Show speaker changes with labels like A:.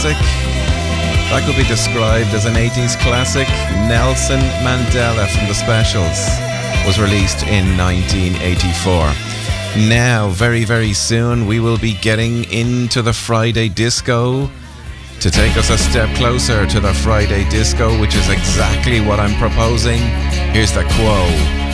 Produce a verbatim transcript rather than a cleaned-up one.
A: classic. That could be described as an eighties classic. Nelson Mandela from The Specials was released in nineteen eighty-four. Now, very, very soon, we will be getting into the Friday disco. To take us a step closer to the Friday disco, which is exactly what I'm proposing, here's the Quo.